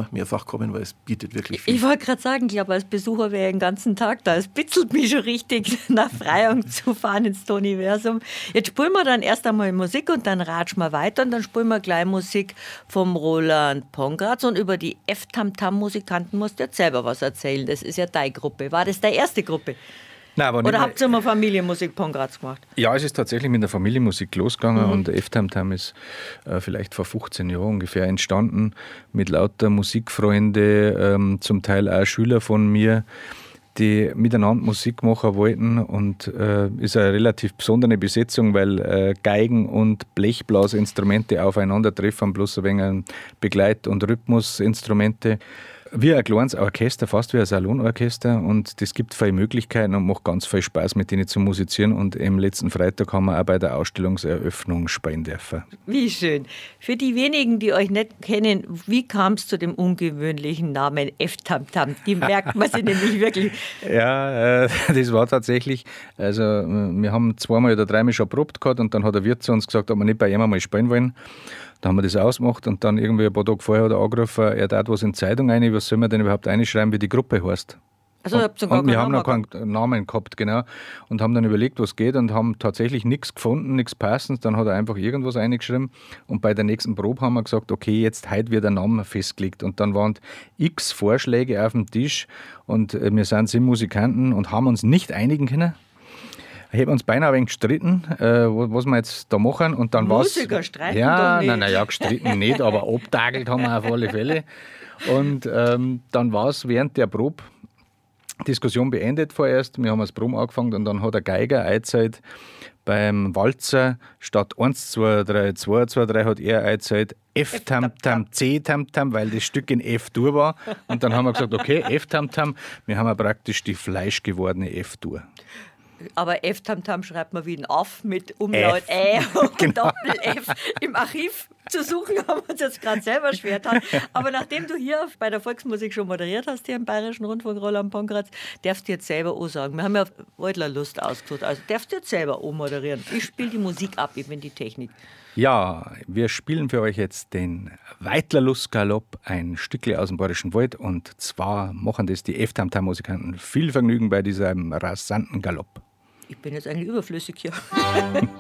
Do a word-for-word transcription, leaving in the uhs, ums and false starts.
immer mehrfach kommen, weil es bietet wirklich viel. Ich wollte gerade sagen, ich glaube, als Besucher wäre ich den ganzen Tag da. Es bitzelt mich schon richtig, nach Freyung zu fahren ins Toniversum. Jetzt spielen wir dann erst einmal Musik und dann ratschen wir weiter und dann spielen wir gleich Musik vom Roland Pongratz. Und über die F-Tam-Tam-Musikanten musst du jetzt selber was erzählen. Das ist ja deine Gruppe. War das deine erste Gruppe? Nein, aber Oder habt ihr immer Familienmusik Pongratz gemacht? Ja, es ist tatsächlich mit der Familienmusik losgegangen Mhm. und der F-Tam-Tam ist äh, vielleicht vor fünfzehn Jahren ungefähr entstanden mit lauter Musikfreunde, ähm, zum Teil auch Schüler von mir, die miteinander Musik machen wollten und äh, ist eine relativ besondere Besetzung, weil äh, Geigen und Blechblasinstrumente aufeinandertreffen, bloß ein wenig Begleit- und Rhythmusinstrumente. Wie ein kleines Orchester, fast wie ein Salonorchester und das gibt viele Möglichkeiten und macht ganz viel Spaß, mit denen zu musizieren und am letzten Freitag haben wir auch bei der Ausstellungseröffnung spielen dürfen. Wie schön. Für die wenigen, die euch nicht kennen, wie kam es zu dem ungewöhnlichen Namen F-Tam-Tam? Die merkt man sich nämlich wirklich. Ja, äh, das war tatsächlich, also wir haben zweimal oder dreimal schon probt gehabt und dann hat der Wirt zu uns gesagt, ob wir nicht bei ihm einmal spielen wollen. Da haben wir das ausgemacht und dann irgendwie ein paar Tage vorher hat er angerufen, er tat was in die Zeitung rein, was soll man denn überhaupt reinschreiben, wie die Gruppe heißt. Also ihr habt sogar und wir keinen haben noch Namen keinen Namen gehabt, genau. Und haben dann überlegt, was geht und haben tatsächlich nichts gefunden, nichts Passendes. Dann hat er einfach irgendwas reingeschrieben und bei der nächsten Probe haben wir gesagt, okay, jetzt heute wird der Name festgelegt. Und dann waren x Vorschläge auf dem Tisch und wir sind sieben Musikanten und haben uns nicht einigen können. Wir haben uns beinahe ein wenig gestritten, äh, was wir jetzt da machen. Und dann Musiker streiten ja, doch nicht. Nein, nein, ja, gestritten nicht, aber abtagelt haben wir auf alle Fälle. Und ähm, dann war es während der Probe Diskussion beendet vorerst. Wir haben das Proben angefangen und dann hat der Geiger einzahlt beim Walzer statt eins, zwei, drei, zwei, zwei, drei hat er einzahlt F-Tam-Tam, C-Tam-Tam, weil das Stück in F-Dur war. Und dann haben wir gesagt, okay, F-Tam-Tam, wir haben ja praktisch die fleischgewordene F-Dur. Aber F-Tam-Tam schreibt man wie ein Aff mit Umlaut F. Ä und Genau. Doppel-F. Im Archiv zu suchen haben wir uns jetzt gerade selber schwer getan. Aber nachdem du hier bei der Volksmusik schon moderiert hast, hier im Bayerischen Rundfunk, Roland Pongratz, darfst du jetzt selber auch sagen. Wir haben ja Waldler Lust ausgesucht, also darfst du jetzt selber auch moderieren. Ich spiele die Musik ab, ich bin die Technik. Ja, wir spielen für euch jetzt den Weitlerlust-Galopp, ein Stückle aus dem Bayerischen Wald. Und zwar machen das die F-Tam-Tam-Musikanten viel Vergnügen bei diesem rasanten Galopp. Ich bin jetzt eigentlich überflüssig hier.